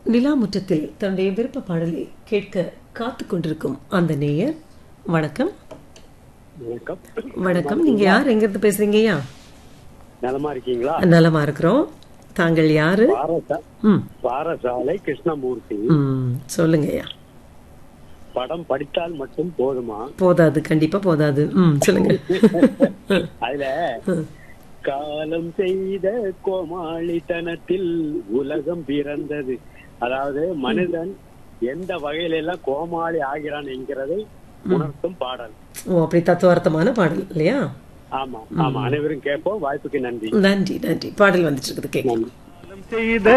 நிலா முற்றத்தில் தன்னுடைய விருப்ப பாடலை கேட்க காத்து கொண்டிருக்கும் அந்த நேயர். வணக்கம். வணக்கம். வணக்கம். நீங்க யார், எங்கிருந்து பேசுறீங்கய்யா? நலமா இருக்கீங்களா? நலமா இருக்கிறோம். தாங்கள் யாரு? பாரசாலை கிருஷ்ணமூர்த்தி. சொல்லுங்கய்யா. படம் படித்தால் மட்டும் போதுமா? போதாது, கண்டிப்பா போதாது. சொல்லுங்க. அதுல காலம் செய்த கோமாளித்தனத்தில் உலகம் பிறந்தது. அதாவது மனிதன் எந்த வகையில எல்லாம் கோமாளி ஆகிறான் என்கிறதை உணர்த்தும் பாடல். ஓ, அப்படி தத்துவார்த்தமான பாடல் இல்லையா? ஆமா ஆமா. அனைவரும் கேட்போம். வாய்ப்புக்கு நன்றி. நன்றி நன்றி. பாடல் வந்துட்டு இருக்குது, கேட்கலாம்.